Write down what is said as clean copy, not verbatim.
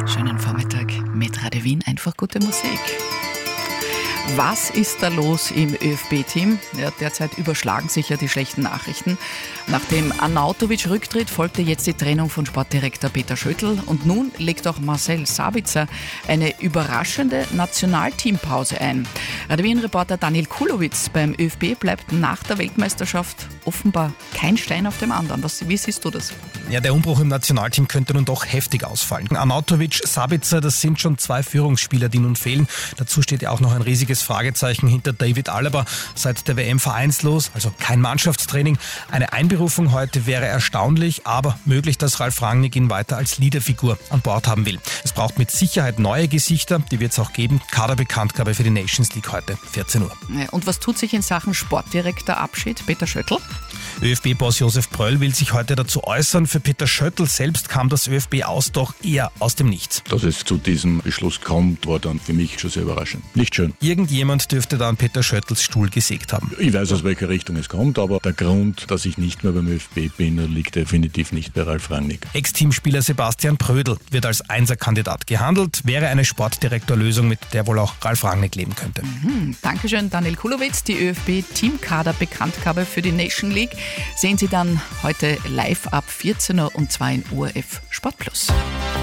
Schönen Vormittag mit Radio Wien, einfach gute Musik. Was ist da los im ÖFB-Team? Ja, derzeit überschlagen sich ja die schlechten Nachrichten. Nach dem Arnautovic-Rücktritt folgte jetzt die Trennung von Sportdirektor Peter Schöttl und nun legt auch Marcel Sabitzer eine überraschende Nationalteampause ein. Radio Wien-Reporter Daniel Kulowitz beim ÖFB bleibt nach der Weltmeisterschaft offenbar kein Stein auf dem anderen. Wie siehst du das? Ja, der Umbruch im Nationalteam könnte nun doch heftig ausfallen. Arnautovic, Sabitzer, das sind schon zwei Führungsspieler, die nun fehlen. Dazu steht ja auch noch ein riesiges Fragezeichen hinter David Alaba, seit der WM vereinslos, also kein Mannschaftstraining. Eine Einberufung heute wäre erstaunlich, aber möglich, dass Ralf Rangnick ihn weiter als Leaderfigur an Bord haben will. Es braucht mit Sicherheit neue Gesichter, die wird es auch geben. Kaderbekanntgabe für die Nations League heute, 14 Uhr. Und was tut sich in Sachen Sportdirektorabschied, Peter Schöttl? ÖFB-Boss Josef Pröll will sich heute dazu äußern. Für Peter Schöttl selbst kam das ÖFB-Aus doch eher aus dem Nichts. Dass es zu diesem Beschluss kommt, war dann für mich schon sehr überraschend. Nicht schön. Irgendjemand dürfte da an Peter Schöttls Stuhl gesägt haben. Ich weiß, aus welcher Richtung es kommt, aber der Grund, dass ich nicht mehr beim ÖFB bin, liegt definitiv nicht bei Ralf Rangnick. Ex-Teamspieler Sebastian Prödl wird als Einserkandidat gehandelt, wäre eine Sportdirektorlösung, mit der wohl auch Ralf Rangnick leben könnte. Dankeschön, Daniel Kulowitz. Die ÖFB-Teamkader-Bekanntgabe für die Nation League sehen Sie dann heute live ab 14 Uhr und zwar in ORF Sport Plus.